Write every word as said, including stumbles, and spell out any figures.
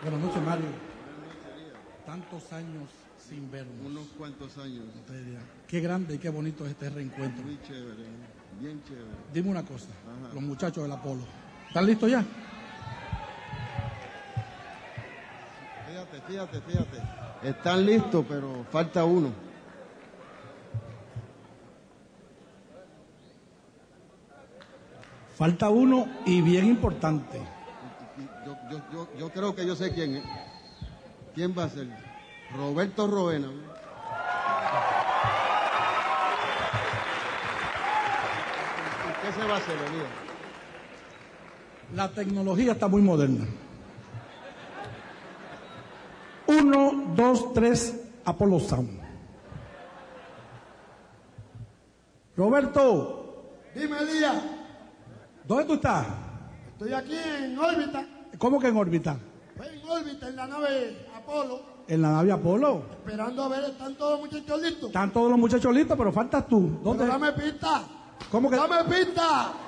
Buenas noches, Mario. Tantos años sin vernos. Unos cuantos años. Qué grande y qué bonito es este reencuentro. Muy chévere, bien chévere. Dime una cosa, Ajá. los muchachos del Apolo, ¿están listos ya? Fíjate, fíjate, fíjate. Están listos, pero falta uno. Falta uno y bien importante. Yo, yo, yo, yo creo que yo sé quién es. ¿Quién va a ser? Roberto Roena. ¿Qué se va a hacer, Elías? La tecnología está muy moderna. Uno, dos, tres, Apolo Sound. Roberto. Dime, Elías. ¿Dónde tú estás? Estoy aquí en órbita. ¿Cómo que en órbita? Estoy en órbita en la nave Apolo. En la nave Apolo. Esperando a ver, ¿están todos los muchachos listos? Están todos los muchachos listos, pero faltas tú. ¿Dónde? Pero dame pista. ¿Cómo que? Dame pista.